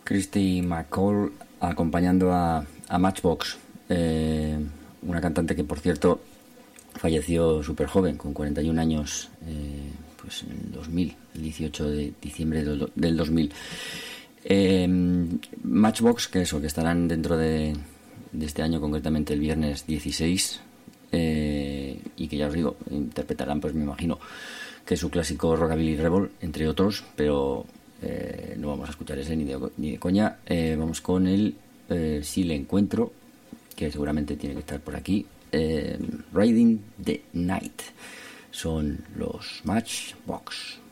Christy McCall acompañando a Matchbox, una cantante que, por cierto, falleció súper joven, con 41 años, pues en el 2000, el 18 de diciembre del 2000. Matchbox, que estarán dentro de este año, concretamente el viernes 16, y que ya os digo, interpretarán, pues me imagino, que es su clásico Rockabilly Rebel, entre otros, pero no vamos a escuchar ese ni de coña. Vamos con el Si le encuentro, que seguramente tiene que estar por aquí. Riding the Night son los Matchbox.